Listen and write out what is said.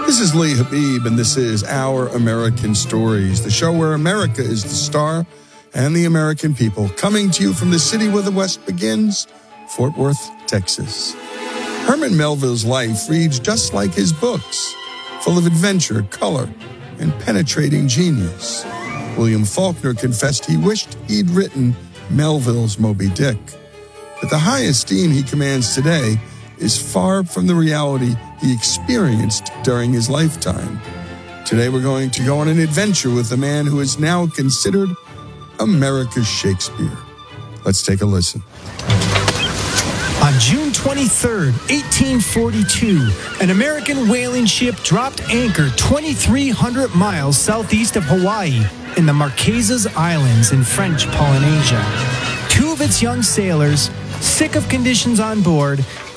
This is Lee Habib, and this is Our American Stories, the show where America is the star and the American people, coming to you from the city where the West begins, Fort Worth, Texas. Herman Melville's life reads just like his books, full of adventure, color, and penetrating genius. William Faulkner confessed he wished he'd written Melville's Moby Dick. But the high esteem he commands today is far from the reality he experienced during his lifetime. Today we're going to go on an adventure with a man who is now considered America's Shakespeare. Let's take a listen. On June 23, 1842, an American whaling ship dropped anchor 2,300 miles southeast of Hawaii in the Marquesas Islands in French Polynesia. Two of its young sailors, sick of conditions on board,